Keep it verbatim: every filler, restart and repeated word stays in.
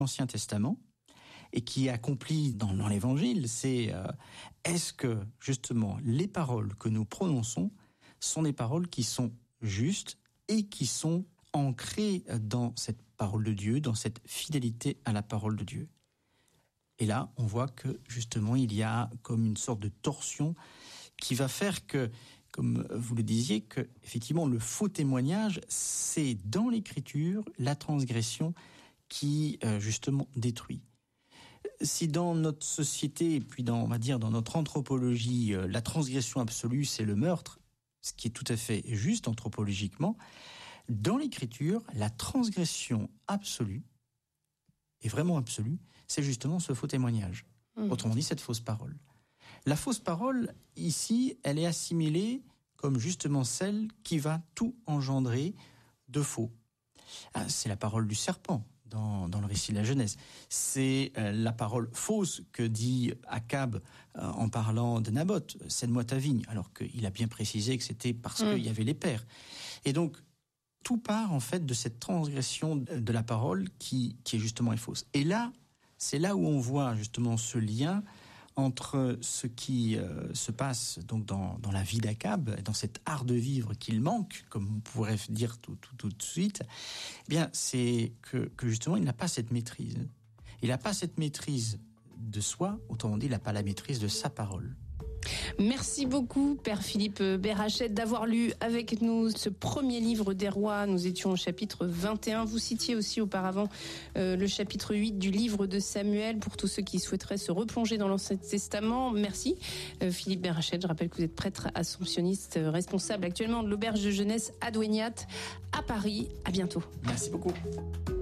l'Ancien Testament et qui est accompli dans, dans l'Évangile, c'est euh, est-ce que justement les paroles que nous prononçons sont des paroles qui sont justes et qui sont ancrées dans cette parole de Dieu, dans cette fidélité à la parole de Dieu. Et là, on voit que justement il y a comme une sorte de torsion qui va faire que, comme vous le disiez, que effectivement le faux témoignage, c'est dans l'Écriture la transgression qui euh, justement détruit. Si dans notre société, et puis dans, on va dire, dans notre anthropologie, euh, la transgression absolue, c'est le meurtre, ce qui est tout à fait juste anthropologiquement, dans l'Écriture, la transgression absolue, et vraiment absolue, c'est justement ce faux témoignage. Mmh. Autrement dit, cette fausse parole. La fausse parole, ici, elle est assimilée comme justement celle qui va tout engendrer de faux. Ah, c'est la parole du serpent. Dans, dans le récit de la Genèse. C'est euh, la parole fausse que dit Akab euh, en parlant de Naboth, « Cède-moi ta vigne », alors qu'il a bien précisé que c'était parce mmh. qu'il y avait les pères. Et donc, tout part en fait de cette transgression de, de la parole qui, qui est justement est fausse. Et là, c'est là où on voit justement ce lien entre ce qui euh, se passe donc dans, dans la vie d'Akab, dans cet art de vivre qu'il manque, comme on pourrait dire tout, tout, tout de suite, eh bien, c'est que, que justement, il n'a pas cette maîtrise. Il n'a pas cette maîtrise de soi, autrement dit, il n'a pas la maîtrise de sa parole. Merci beaucoup, Père Philippe Berachette, d'avoir lu avec nous ce premier livre des rois. Nous étions au chapitre vingt et un. Vous citiez aussi auparavant euh, le chapitre huit du livre de Samuel pour tous ceux qui souhaiteraient se replonger dans l'Ancien Testament. Merci, euh, Philippe Berachette. Je rappelle que vous êtes prêtre assomptionniste, euh, responsable actuellement de l'auberge de jeunesse Adouéniat à Paris. À bientôt. Merci beaucoup.